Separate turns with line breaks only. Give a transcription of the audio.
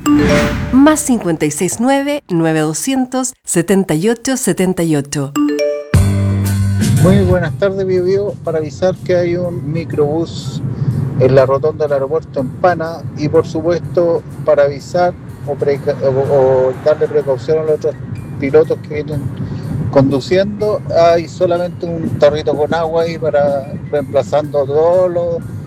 Más 569-9200-7878.
Muy buenas tardes, Bio Bio, para avisar que hay un microbús en la rotonda del aeropuerto en Pana y por supuesto para avisar o darle precaución a los otros pilotos que vienen conduciendo. Hay solamente un tarrito con agua ahí para reemplazando todos